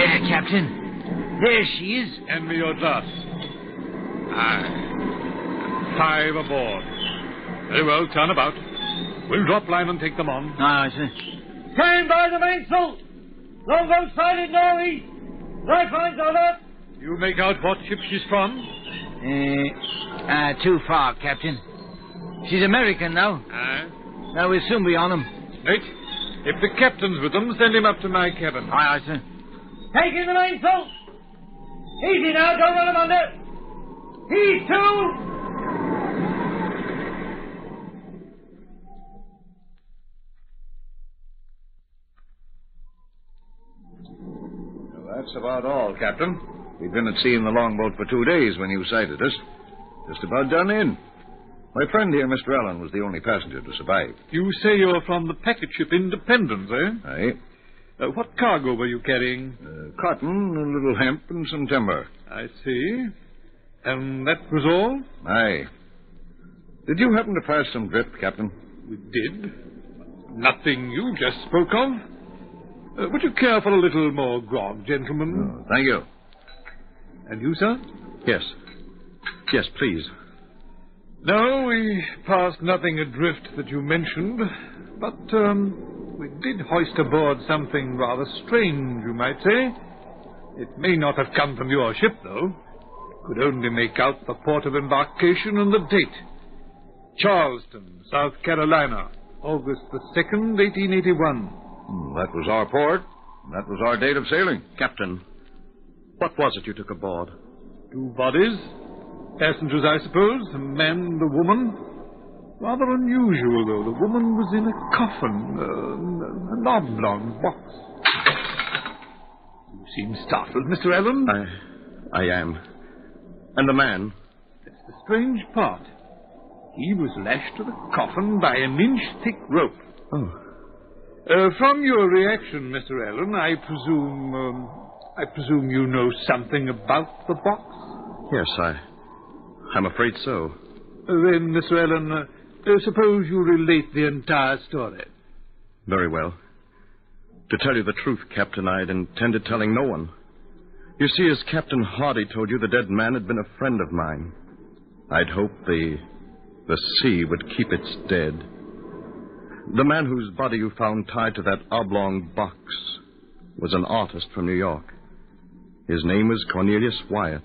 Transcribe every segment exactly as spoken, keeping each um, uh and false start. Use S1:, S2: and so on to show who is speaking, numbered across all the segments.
S1: There, Captain. There she is.
S2: Hand me your glass. Aye. Five aboard. Very well, turn about. We'll drop line and take them on.
S1: Aye, sir.
S3: Stand by the mainsail! Longboat sighted northeast. Lifelines on up.
S2: You make out what ship she's from?
S1: Uh, uh, too far, Captain. She's American now.
S2: Aye.
S1: Now we'll soon be on them.
S2: Mate, if the captain's with them, send him up to my cabin.
S1: Aye, aye, sir.
S3: Take in the mainsail. Easy now, don't run him under. Heave to.
S4: That's about all, Captain. We've been at sea in the longboat for two days when you sighted us. Just about done in. My friend here, Mister Allen, was the only passenger to survive.
S2: You say you're from the packet ship Independence, eh?
S4: Aye.
S2: Uh, what cargo were you carrying?
S4: Uh, cotton, a little hemp, and some timber.
S2: I see. And that was all?
S4: Aye. Did you happen to pass some drift, Captain?
S2: We did. Nothing you just spoke of. Uh, would you care for a little more grog, gentlemen?
S4: Oh, thank you.
S2: And you, sir?
S5: Yes. Yes, please.
S2: No, we passed nothing adrift that you mentioned, but um, we did hoist aboard something rather strange, you might say. It may not have come from your ship, though. Could only make out the port of embarkation and the date. Charleston, South Carolina, August the second, eighteen eighty-one.
S4: Hmm, that was our port. That was our date of sailing.
S5: Captain, what was it you took aboard?
S2: Two bodies. Passengers, I suppose. A man and a woman. Rather unusual, though. The woman was in a coffin. Uh, an oblong box. You seem startled, Mister Allen.
S5: I... I am. And the man?
S2: That's the strange part. He was lashed to the coffin by an inch-thick rope.
S5: Oh.
S2: Uh, from your reaction, Mister Allen, I presume... Um, I presume you know something about the box?
S5: Yes, I... I'm afraid so.
S2: Uh, then, Mister Allen, uh, uh, suppose you relate the entire story.
S5: Very well. To tell you the truth, Captain, I'd intended telling no one. You see, as Captain Hardy told you, the dead man had been a friend of mine. I'd hoped the... the sea would keep its dead. The man whose body you found tied to that oblong box was an artist from New York. His name was Cornelius Wyatt.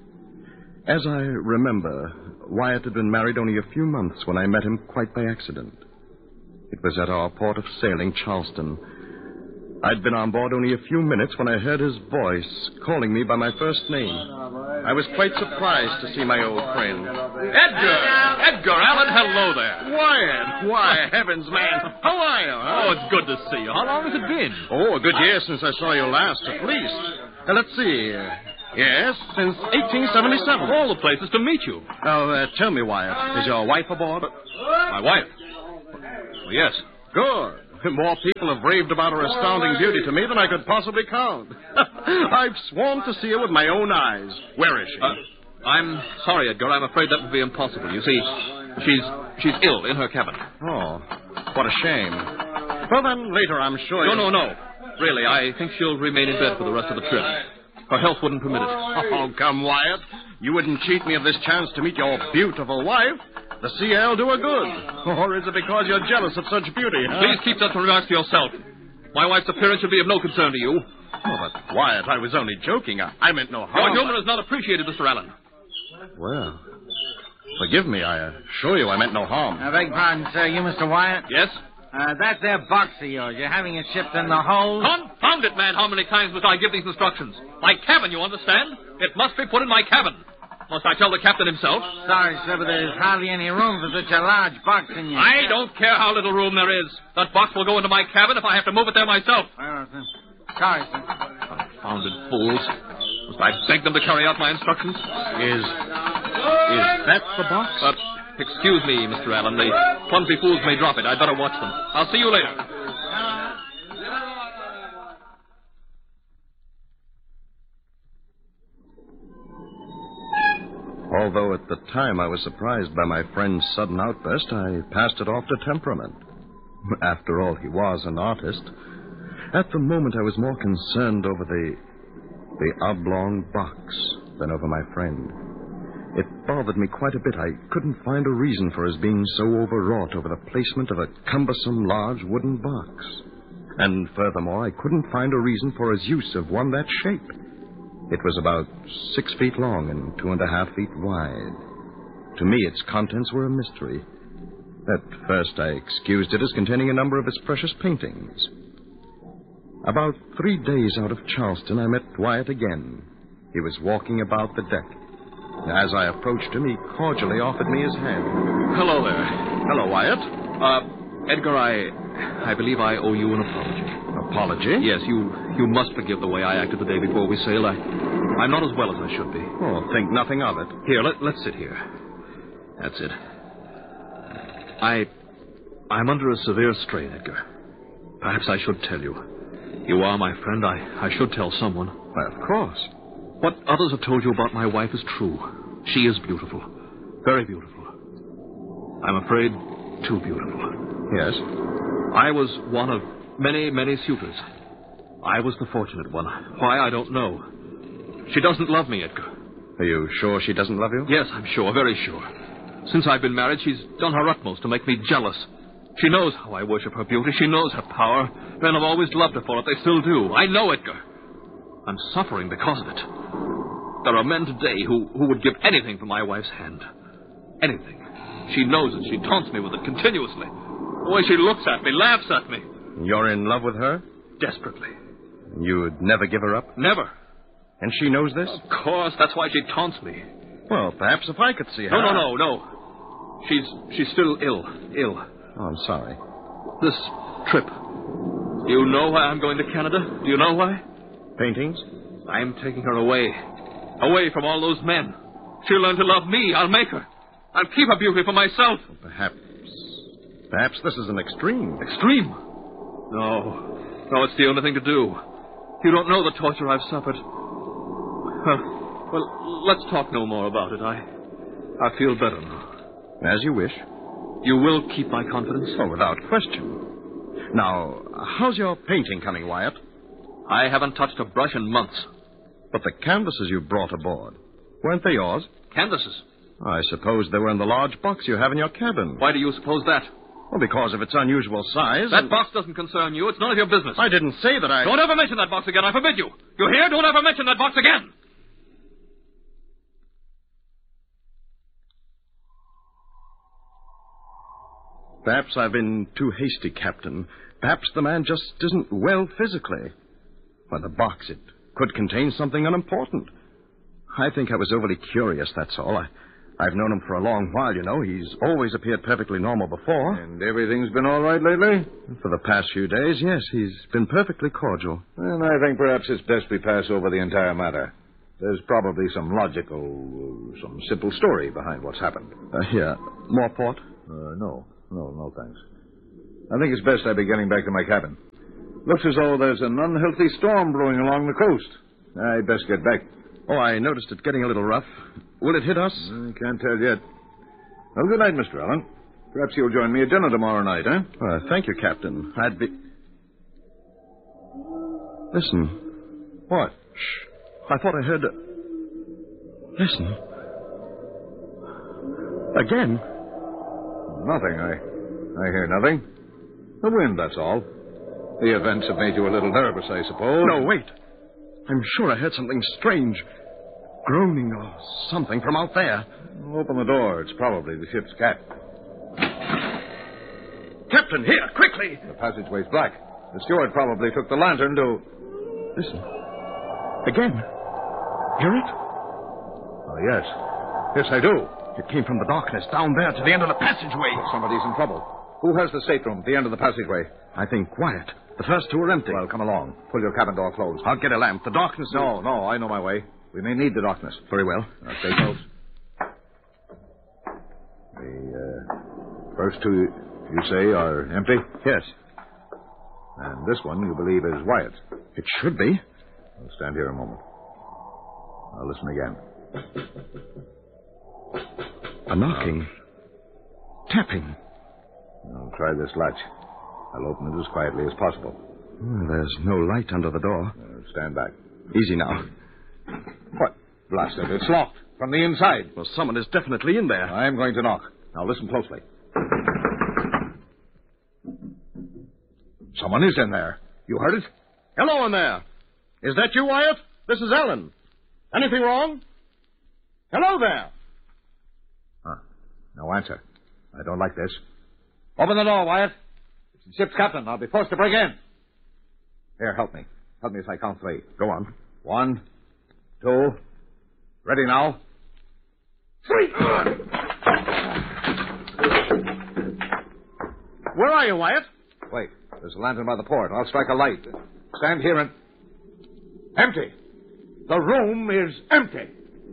S5: As I remember, Wyatt had been married only a few months when I met him quite by accident. It was at our port of sailing, Charleston. I'd been on board only a few minutes when I heard his voice calling me by my first name. I was quite surprised to see my old friend.
S6: Edgar! Edgar Allen, hello there.
S5: Wyatt! Why, heavens, man. How are you? Huh?
S6: Oh, it's good to see you. How long has it been?
S5: Oh, a good year since I saw you last, at least. Uh, let's see. Uh, yes, since eighteen seventy-seven.
S6: All the places to meet you.
S5: Now, uh, tell me, Wyatt, is your wife aboard?
S6: My wife? Well, yes.
S5: Good. More people have raved about her astounding beauty to me than I could possibly count. I've sworn to see her with my own eyes. Where is she?
S6: Uh, I'm sorry, Edgar. I'm afraid that would be impossible. You see, she's she's ill in her cabin.
S5: Oh, what a shame. Well, then, later, I'm sure
S6: No,
S5: you...
S6: no, no. Really, I think she'll remain in bed for the rest of the trip. Her health wouldn't permit it.
S5: Oh, come, Wyatt. You wouldn't cheat me of this chance to meet your beautiful wife. The sea air'll do her good. Or is it because you're jealous of such beauty? Huh?
S6: Please keep such remarks to yourself. My wife's appearance should be of no concern to you.
S5: Oh, but, Wyatt, I was only joking. I, I meant no harm.
S6: Your humor is not appreciated, Mister Allen.
S5: Well, forgive me. I assure you I meant no harm.
S1: I beg pardon, sir. You, Mister Wyatt?
S6: Yes?
S1: Uh, that there box of yours, you're having it shipped in the hold?
S6: Confound it, man. How many times must I give these instructions? My cabin, you understand? It must be put in my cabin. Must I tell the captain himself?
S1: Sorry, sir, but there's hardly any room for such a large box in your...
S6: I don't care how little room there is. That box will go into my cabin if I have to move it there myself.
S1: Well, sir. Sorry, sir.
S6: Confounded fools. Must I beg them to carry out my instructions?
S5: Is... is that the box?
S6: Uh, excuse me, Mister Allen. The clumsy fools may drop it. I'd better watch them. I'll see you later.
S5: Although at the time I was surprised by my friend's sudden outburst, I passed it off to temperament. After all, he was an artist. At the moment, I was more concerned over the The oblong box bent over my friend. It bothered me quite a bit. I couldn't find a reason for his being so overwrought over the placement of a cumbersome large wooden box. And furthermore, I couldn't find a reason for his use of one that shape. It was about six feet long and two and a half feet wide. To me, its contents were a mystery. At first, I excused it as containing a number of his precious paintings. About three days out of Charleston, I met Wyatt again. He was walking about the deck. As I approached him, he cordially offered me his hand.
S6: Hello there.
S5: Hello, Wyatt.
S6: Uh, Edgar, I... I believe I owe you an apology.
S5: Apology?
S6: Yes, you you must forgive the way I acted the day before we sailed. I, I'm not as well as I should be.
S5: Oh, think nothing of it.
S6: Here, let, let's sit here. That's it. I... I'm under a severe strain, Edgar. Perhaps I should tell you. You are my friend. I, I should tell someone.
S5: Well, of course.
S6: What others have told you about my wife is true. She is beautiful. Very beautiful. I'm afraid too beautiful.
S5: Yes?
S6: I was one of many, many suitors. I was the fortunate one. Why, I don't know. She doesn't love me, Edgar.
S5: Are you sure she doesn't love you?
S6: Yes, I'm sure, very sure. Since I've been married, she's done her utmost to make me jealous. She knows how I worship her beauty. She knows her power. Men have always loved her for it. They still do. I know, Edgar. I'm suffering because of it. There are men today who, who would give anything for my wife's hand. Anything. She knows it. She taunts me with it continuously. The way she looks at me, laughs at me.
S5: You're in love with her?
S6: Desperately.
S5: You'd never give her up?
S6: Never.
S5: And she knows this?
S6: Of course. That's why she taunts me.
S5: Well, perhaps if I could see her...
S6: No, no, no, no. She's she's still ill. Ill.
S5: Oh, I'm sorry.
S6: This trip. Do you know why I'm going to Canada? Do you know why?
S5: Paintings?
S6: I'm taking her away. Away from all those men. She'll learn to love me. I'll make her. I'll keep her beauty for myself.
S5: Well, perhaps... Perhaps this is an extreme.
S6: Extreme? No. No, it's the only thing to do. You don't know the torture I've suffered. Well, well, let's talk no more about it. I... I feel better now.
S5: As you wish.
S6: You will keep my confidence?
S5: Oh, without question. Now, how's your painting coming, Wyatt?
S6: I haven't touched a brush in months.
S5: But the canvases you brought aboard, weren't they yours?
S6: Canvases?
S5: I suppose they were in the large box you have in your cabin.
S6: Why do you suppose that?
S5: Well, because of its unusual size.
S6: That
S5: and...
S6: box doesn't concern you. It's none of your business.
S5: I didn't say that I...
S6: Don't ever mention that box again. I forbid you. You hear? Don't ever mention that box again.
S5: Perhaps I've been too hasty, Captain. Perhaps the man just isn't well physically. Well, the box, it could contain something unimportant. I think I was overly curious, that's all. I, I've known him for a long while, you know. He's always appeared perfectly normal before.
S4: And everything's been all right lately?
S5: For the past few days, yes. He's been perfectly cordial.
S4: Then I think perhaps it's best we pass over the entire matter. There's probably some logical, some simple story behind what's happened.
S5: Uh, here, more port?
S4: Uh, no. No, no, thanks. I think it's best I be getting back to my cabin. Looks as though there's an unhealthy storm brewing along the coast. I'd best get back.
S5: Oh, I noticed it getting a little rough. Will it hit us?
S4: I can't tell yet. Well, good night, Mister Allen. Perhaps you'll join me at dinner tomorrow night, eh?
S5: Uh, thank you, Captain. I'd be... Listen.
S4: What?
S5: Shh. I thought I heard... A... Listen. Again.
S4: Nothing. I, I hear nothing. The wind, that's all. The events have made you a little nervous, I suppose.
S5: No, wait. I'm sure I heard something strange. Groaning or something from out there.
S4: Open the door. It's probably the ship's cat.
S5: Captain, here, quickly.
S4: The passageway's black. The steward probably took the lantern to...
S5: Listen. Again. Hear it?
S4: Oh, yes. Yes, I do.
S5: It came from the darkness down there to the end of the passageway.
S4: Somebody's in trouble. Who has the stateroom at the end of the passageway?
S5: I think Wyatt. The first two are empty.
S4: Well, come along. Pull your cabin door closed.
S5: I'll get a lamp. The darkness...
S4: No, no, I know my way. We may need the darkness.
S5: Very well.
S4: Now, stay close. The uh, first two, you say, are empty?
S5: Yes.
S4: And this one, you believe, is Wyatt's?
S5: It should be.
S4: I'll stand here a moment. I'll listen again.
S5: A knocking. Tapping.
S4: I'll try this latch. I'll open it as quietly as possible.
S5: Oh, there's no light under the door.
S4: Uh, stand back.
S5: Easy now.
S4: What? Blast it. It's locked from the inside.
S5: Well, someone is definitely in there.
S4: I'm going to knock. Now listen closely. Someone is in there. You heard it?
S5: Hello in there. Is that you, Wyatt? This is Ellen. Anything wrong? Hello there.
S4: Huh. No answer. I don't like this. Open the door, Wyatt. It's the ship's captain. I'll be forced to break in. Here, help me. Help me as I count three.
S5: Go on.
S4: One, two. Ready now? Three.
S5: Where are you, Wyatt?
S4: Wait. There's a lantern by the port. I'll strike a light. Stand here and... Empty. The room is empty.